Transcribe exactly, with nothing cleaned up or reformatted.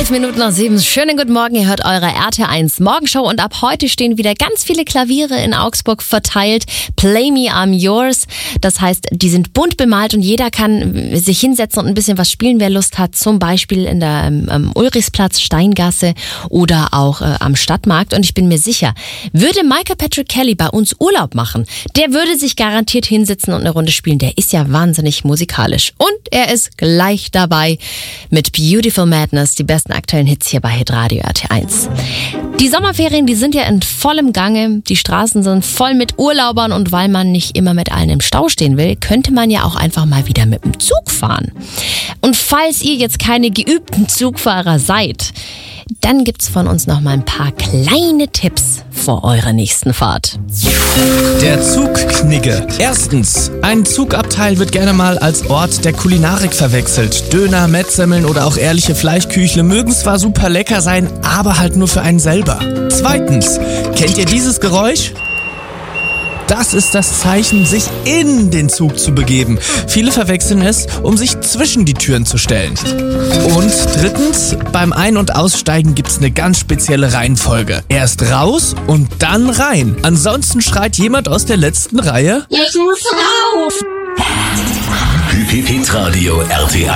Elf Minuten nach sieben. Schönen guten Morgen, ihr hört eure R T eins Morgenshow und ab heute stehen wieder ganz viele Klaviere in Augsburg verteilt. Play Me, I'm Yours. Das heißt, die sind bunt bemalt und jeder kann sich hinsetzen und ein bisschen was spielen, wer Lust hat. Zum Beispiel in der ähm, Ulrichsplatz, Steingasse oder auch äh, am Stadtmarkt. Und ich bin mir sicher, würde Michael Patrick Kelly bei uns Urlaub machen, der würde sich garantiert hinsetzen und eine Runde spielen. Der ist ja wahnsinnig musikalisch. Und er ist gleich dabei mit Beautiful Madness, die besten aktuellen Hits hier bei Hitradio R T eins. Die Sommerferien, die sind ja in vollem Gange. Die Straßen sind voll mit Urlaubern und weil man nicht immer mit allen im Stau stehen will, könnte man ja auch einfach mal wieder mit dem Zug fahren. Und falls ihr jetzt keine geübten Zugfahrer seid, dann gibt's von uns noch mal ein paar kleine Tipps vor eurer nächsten Fahrt. Der Zugknigge. Erstens, ein Zugabteil wird gerne mal als Ort der Kulinarik verwechselt. Döner, Mettsemmeln oder auch ehrliche Fleischküchle mögen zwar super lecker sein, aber halt nur für einen selber. Zweitens, kennt ihr dieses Geräusch? Das ist das Zeichen, sich in den Zug zu begeben. Viele verwechseln es, um sich zwischen die Türen zu stellen. Und drittens, beim Ein- und Aussteigen gibt's eine ganz spezielle Reihenfolge. Erst raus und dann rein. Ansonsten schreit jemand aus der letzten Reihe: Ich muss raus! Hitradio R T eins.